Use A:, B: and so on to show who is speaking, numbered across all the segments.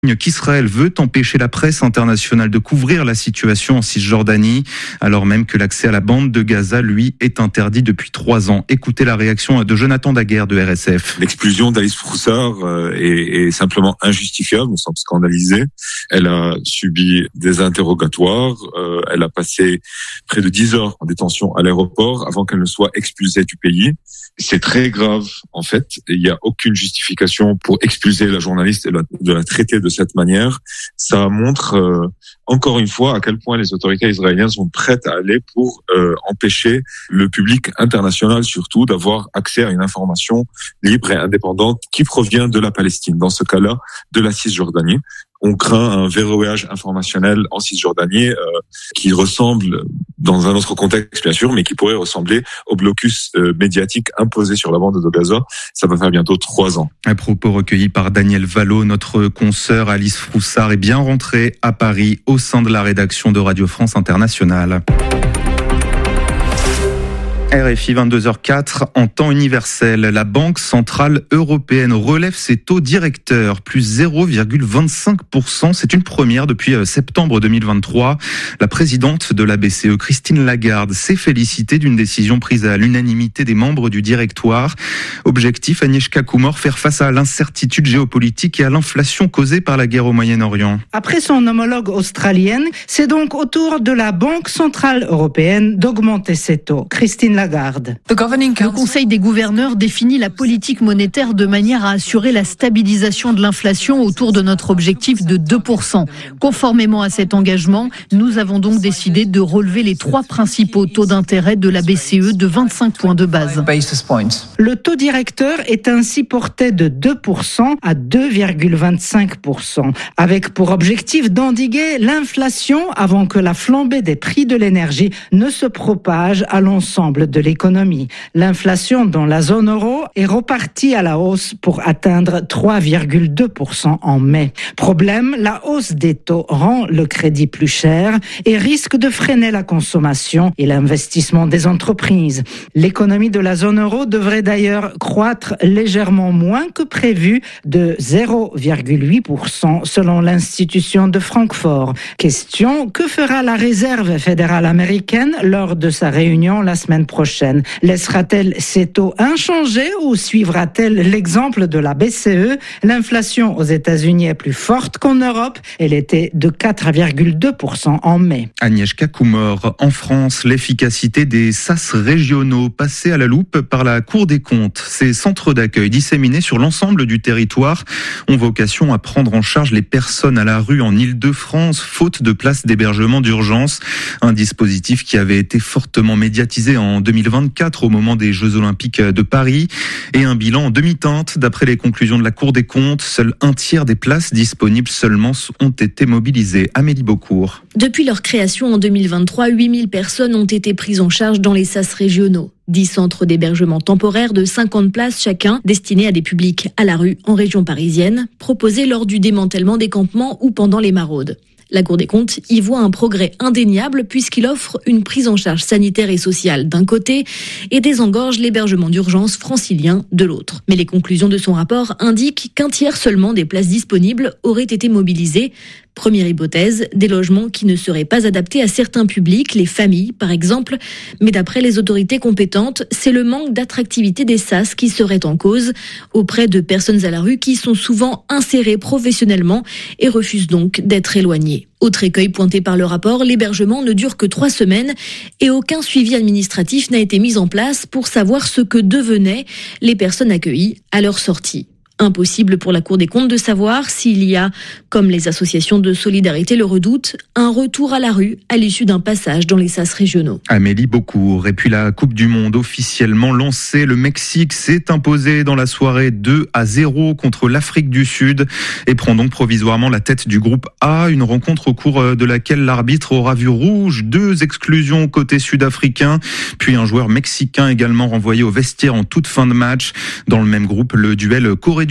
A: qu'Israël veut empêcher la presse internationale de couvrir la situation en Cisjordanie, alors même que l'accès à la bande de Gaza, lui, est interdit depuis 3 ans. Écoutez la réaction de Jonathan Daguerre de RSF.
B: L'expulsion d'Alice Froussard est simplement injustifiable, nous sommes scandalisés. Elle a subi des interrogatoires, elle a passé près de 10 heures en détention à l'aéroport avant qu'elle ne soit expulsée du pays. C'est très grave, en fait. Il n'y a aucune justification pour expulser la journaliste et de la traiter de cette manière. Ça montre encore une fois à quel point les autorités israéliennes sont prêtes à aller pour empêcher le public international surtout d'avoir accès à une information libre et indépendante qui provient de la Palestine, dans ce cas-là de la Cisjordanie. On craint un verrouillage informationnel en Cisjordanie qui ressemble, dans un autre contexte bien sûr, mais qui pourrait ressembler au blocus médiatique imposé sur la bande de Gaza. Ça va faire bientôt 3 ans.
A: Un propos recueilli par Daniel Vallot. Notre consoeur Alice Froussard est bien rentrée à Paris au sein de la rédaction de Radio France Internationale. RFI 22h04, en temps universel, la Banque Centrale Européenne relève ses taux directeurs, plus 0,25%. C'est une première depuis septembre 2023. La présidente de la BCE, Christine Lagarde, s'est félicitée d'une décision prise à l'unanimité des membres du directoire. Objectif, Agnieszka Kumor, faire face à l'incertitude géopolitique et à l'inflation causée par la guerre au Moyen-Orient.
C: Après son homologue australienne, c'est donc au tour de la Banque Centrale Européenne d'augmenter ses taux. Christine Lagarde.
D: Le Conseil des gouverneurs définit la politique monétaire de manière à assurer la stabilisation de l'inflation autour de notre objectif de 2%. Conformément à cet engagement, nous avons donc décidé de relever les 3 principaux taux d'intérêt de la BCE de 25 points de base.
C: Le taux directeur est ainsi porté de 2% à 2,25%, avec pour objectif d'endiguer l'inflation avant que la flambée des prix de l'énergie ne se propage à l'ensemble de l'économie. L'inflation dans la zone euro est repartie à la hausse pour atteindre 3,2% en mai. Problème, la hausse des taux rend le crédit plus cher et risque de freiner la consommation et l'investissement des entreprises. L'économie de la zone euro devrait d'ailleurs croître légèrement moins que prévu, de 0,8% selon l'institution de Francfort. Question, que fera la Réserve fédérale américaine lors de sa réunion la semaine prochaine? Laissera-t-elle ses taux inchangés ou suivra-t-elle l'exemple de la BCE? L'inflation aux États-Unis est plus forte qu'en Europe. Elle était de 4,2% en mai.
A: Agnieszka Kumor. En France, l'efficacité des SAS régionaux passés à la loupe par la Cour des comptes. Ces centres d'accueil disséminés sur l'ensemble du territoire ont vocation à prendre en charge les personnes à la rue en Île-de-France, faute de places d'hébergement d'urgence. Un dispositif qui avait été fortement médiatisé en 2024 au moment des Jeux Olympiques de Paris, et un bilan en demi-teinte. D'après les conclusions de la Cour des comptes, seul 1/3 des places disponibles seulement ont été mobilisées. Amélie Beaucourt.
E: Depuis leur création en 2023, 8000 personnes ont été prises en charge dans les SAS régionaux. 10 centres d'hébergement temporaire de 50 places chacun, destinés à des publics à la rue en région parisienne, proposés lors du démantèlement des campements ou pendant les maraudes. La Cour des comptes y voit un progrès indéniable puisqu'il offre une prise en charge sanitaire et sociale d'un côté et désengorge l'hébergement d'urgence francilien de l'autre. Mais les conclusions de son rapport indiquent qu'1/3 seulement des places disponibles auraient été mobilisées. Première hypothèse, des logements qui ne seraient pas adaptés à certains publics, les familles par exemple. Mais d'après les autorités compétentes, c'est le manque d'attractivité des SAS qui serait en cause auprès de personnes à la rue qui sont souvent insérées professionnellement et refusent donc d'être éloignées. Autre écueil pointé par le rapport, l'hébergement ne dure que 3 semaines et aucun suivi administratif n'a été mis en place pour savoir ce que devenaient les personnes accueillies à leur sortie. Impossible pour la Cour des comptes de savoir s'il y a, comme les associations de solidarité le redoutent, un retour à la rue à l'issue d'un passage dans les SAS régionaux.
A: Amélie Beaucourt. Et puis la Coupe du Monde officiellement lancée. Le Mexique s'est imposé dans la soirée 2-0 contre l'Afrique du Sud et prend donc provisoirement la tête du groupe A. Une rencontre au cours de laquelle l'arbitre aura vu rouge. 2 exclusions côté sud-africain. Puis un joueur mexicain également renvoyé au vestiaire en toute fin de match. Dans le même groupe, le duel Corée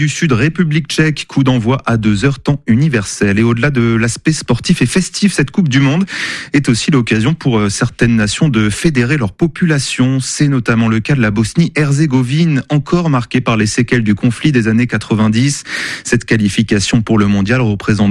A: du Sud, République tchèque, coup d'envoi à 2h temps universel. Et au-delà de l'aspect sportif et festif, cette Coupe du Monde est aussi l'occasion pour certaines nations de fédérer leur population. C'est notamment le cas de la Bosnie-Herzégovine, encore marquée par les séquelles du conflit des années 90. Cette qualification pour le mondial représente